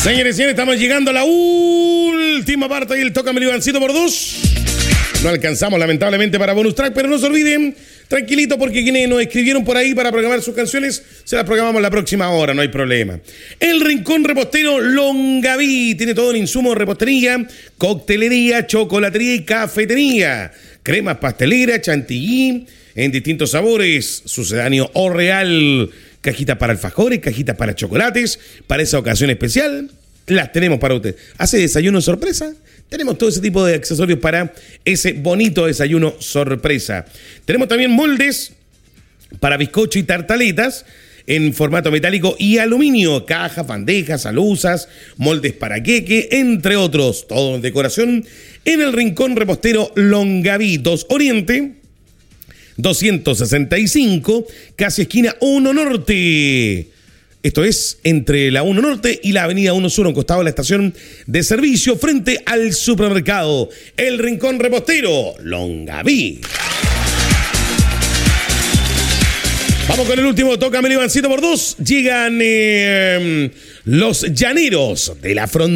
Señores y señores, estamos llegando a la última parte del Tócame Ivancito por 2. No alcanzamos lamentablemente para bonus track, pero no se olviden, tranquilito, porque quienes nos escribieron por ahí para programar sus canciones, se las programamos la próxima hora, no hay problema. El Rincón Repostero Longaví tiene todo el insumo de repostería, coctelería, chocolatería y cafetería. Cremas pasteleras, chantilly, en distintos sabores, sucedáneo o real. Cajitas para alfajores, cajitas para chocolates, para esa ocasión especial, las tenemos para usted. ¿Hace desayuno sorpresa? Tenemos todo ese tipo de accesorios para ese bonito desayuno sorpresa. Tenemos también moldes para bizcocho y tartaletas en formato metálico y aluminio, cajas, bandejas, alusas, moldes para queque, entre otros. Todo en decoración en el Rincón Repostero Longaví, 2 Oriente 265, casi esquina 1 Norte. Esto es entre la 1 Norte y la avenida 1 Sur, a un costado de la estación de servicio, frente al supermercado. El Rincón Repostero Longaví. Vamos con el último Tócame Ivancito por 2. Llegan los llaneros de la frontera.